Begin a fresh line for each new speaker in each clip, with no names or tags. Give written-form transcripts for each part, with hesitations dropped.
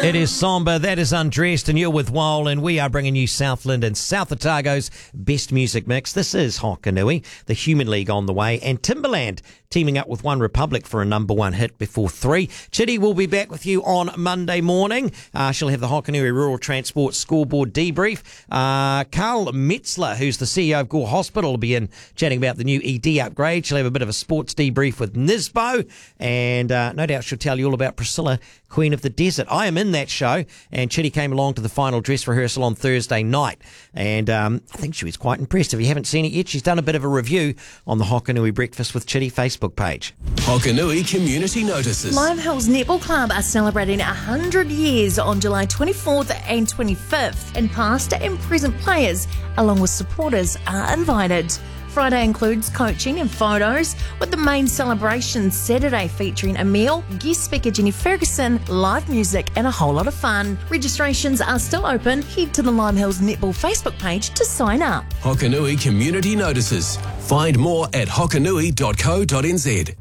It is somber, that is Undressed, and you're with Wole, and we are bringing you Southland and South Otago's best music mix. This is Hokanui, the Human League on the way, and Timberland teaming up with One Republic for a number one hit before 3. Chitty will be back with you on Monday morning. She'll have the Hokanui Rural Transport Scoreboard debrief. Carl Metzler, who's the CEO of Gore Hospital, will be in chatting about the new ED upgrade. She'll have a bit of a sports debrief with Nisbo, and no doubt she'll tell you all about Priscilla, Queen of the Desert. I am in that show, and Chitty came along to the final dress rehearsal on Thursday night, and I think she was quite impressed. If you haven't seen it yet, she's done a bit of a review on the Hokanui Breakfast with Chitty Facebook page.
Hokanui Community Notices.
Live Hills Netball Club are celebrating 100 years on July 24th and 25th, and past and present players, along with supporters, are invited. Friday includes coaching and photos, with the main celebration Saturday featuring a meal, guest speaker Jenny Ferguson, live music and a whole lot of fun. Registrations are still open. Head to the Lime Hills Netball Facebook page to sign up.
Hokanui Community Notices. Find more at hokanui.co.nz.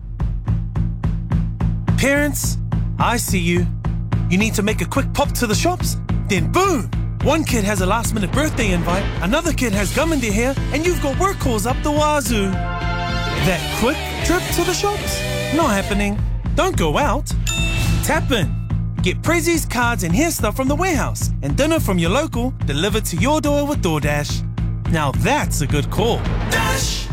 Parents, I see you. You need to make a quick pop to the shops? Then boom! One kid has a last-minute birthday invite, another kid has gum in their hair, and you've got work calls up the wazoo. That quick trip to the shops? Not happening. Don't go out. Tap in. Get prezzies, cards, and hair stuff from the warehouse, and dinner from your local delivered to your door with DoorDash. Now that's a good call. Dash!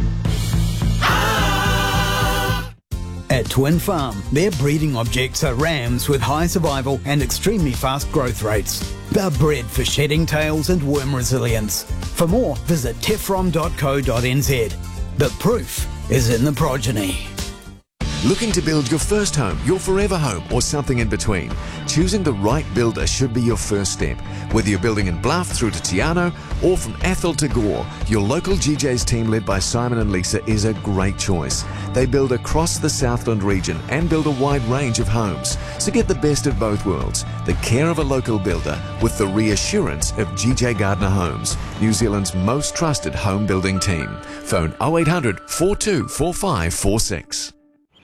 At Twin Farm, their breeding objects are rams with high survival and extremely fast growth rates. They're bred for shedding tails and worm resilience. For more, visit tefron.co.nz. The proof is in the progeny.
Looking to build your first home, your forever home, or something in between? Choosing the right builder should be your first step. Whether you're building in Bluff through to Tiano or from Athol to Gore, your local GJ's team led by Simon and Lisa is a great choice. They build across the Southland region and build a wide range of homes. So get the best of both worlds, the care of a local builder with the reassurance of GJ Gardner Homes, New Zealand's most trusted home building team. Phone 0800 424546.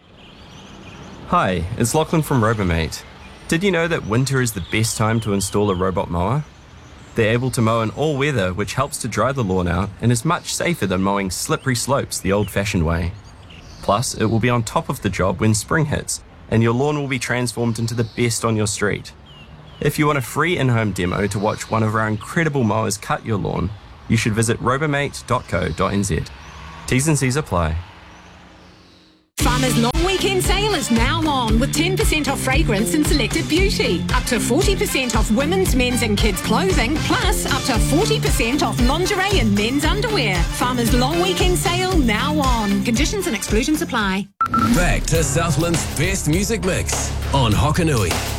Hi, it's Lachlan from Robomate. Did you know that winter is the best time to install a robot mower? They're able to mow in all weather, which helps to dry the lawn out and is much safer than mowing slippery slopes the old-fashioned way. Plus, it will be on top of the job when spring hits, and your lawn will be transformed into the best on your street. If you want a free in-home demo to watch one of our incredible mowers cut your lawn, you should visit robomate.co.nz. T's and C's apply.
Farmers' long weekend sale is now on with 10% off fragrance and selected beauty, up to 40% off women's, men's and kids' clothing, plus up to 40% off lingerie and men's underwear. Farmers' long weekend sale now on. Conditions and exclusions apply.
Back to Southland's best music mix on Hokanui.